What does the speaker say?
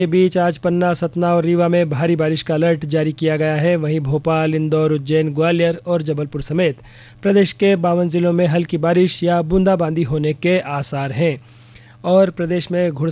के बीच आज पन्ना, सतना और रीवा में भारी बारिश का अलर्ट जारी किया गया है। वहीं भोपाल, इंदौर, उज्जैन, ग्वालियर और जबलपुर समेत प्रदेश के 52 जिलों में हल्की बारिश या बूंदाबांदी होने के आसार हैं। और प्रदेश में